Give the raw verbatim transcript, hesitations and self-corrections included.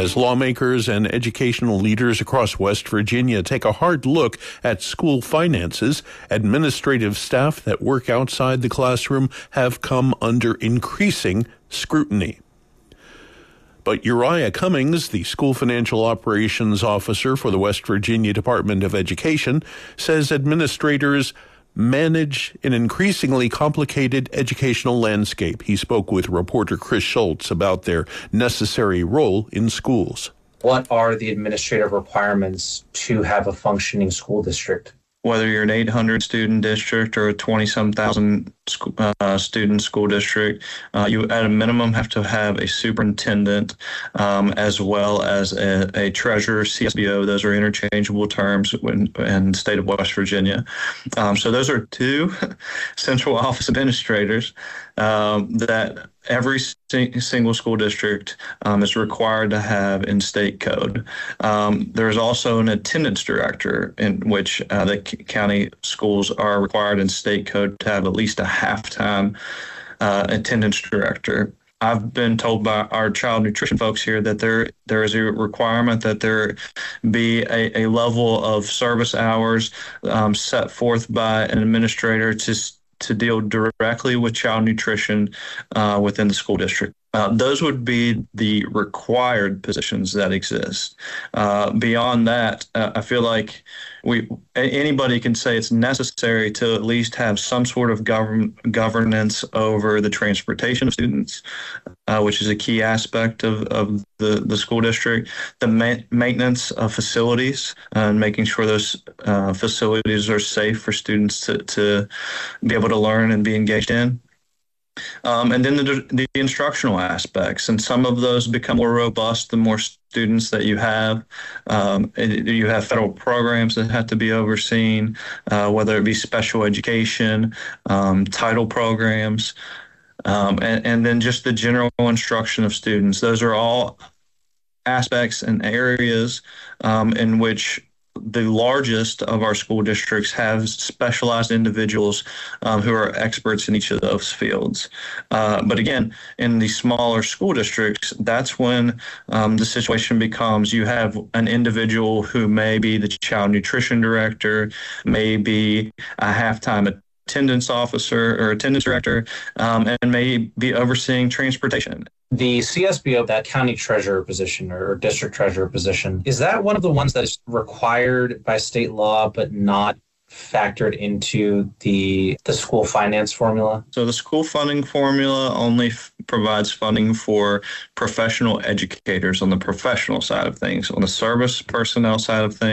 As lawmakers and educational leaders across West Virginia take a hard look at school finances, administrative staff that work outside the classroom have come under increasing scrutiny. But Uriah Cummings, the school financial operations officer for the West Virginia Department of Education, says administrators manage an increasingly complicated educational landscape. He spoke with reporter Chris Schultz about their necessary role in schools. What are the administrative requirements to have a functioning school district? Whether you're an eight hundred student district or a twenty-some thousand uh, student school district, uh, you at a minimum have to have a superintendent um, as well as a, a treasurer, C S B O. Those are interchangeable terms in, in the state of West Virginia. Um, so those are two central office administrators um, that every single school district um, is required to have in state code. Um, there's also an attendance director in which uh, the county schools are required in state code to have at least a half-time uh, attendance director. I've been told by our child nutrition folks here that there there is a requirement that there be a, a level of service hours um, set forth by an administrator to to deal directly with child nutrition uh, within the school district. Uh, those would be the required positions that exist. Uh, beyond that, uh, I feel like we anybody can say it's necessary to at least have some sort of govern, governance over the transportation of students, uh, which is a key aspect of, of the, the school district, the ma- maintenance of facilities, uh, and making sure those uh, facilities are safe for students to, to be able to learn and be engaged in. Um, and then the, the instructional aspects, and some of those become more robust the more students that you have. Um, you have federal programs that have to be overseen, uh, whether it be special education, um, title programs, um, and, and then just the general instruction of students. Those are all aspects and areas um, in which the largest of our school districts have specialized individuals um, who are experts in each of those fields. Uh, but again, in the smaller school districts, that's when um, the situation becomes you have an individual who may be the child nutrition director, may be a halftime attendance officer or attendance director, um, and may be overseeing transportation. The C S B O, that county treasurer position or district treasurer position, is that one of the ones that is required by state law but not factored into the the school finance formula? So the school funding formula only f- provides funding for professional educators on the professional side of things. On the service personnel side of things,